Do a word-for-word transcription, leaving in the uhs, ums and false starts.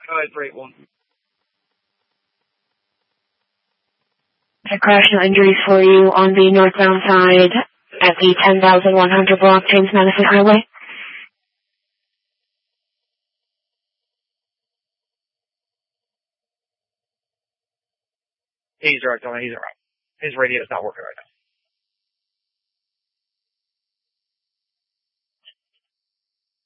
Go ahead for eight one. A crash, no injuries for you on the northbound side at the ten thousand one hundred block James Madison Highway. He's right, Tony. He's all right. His radio's not working right now.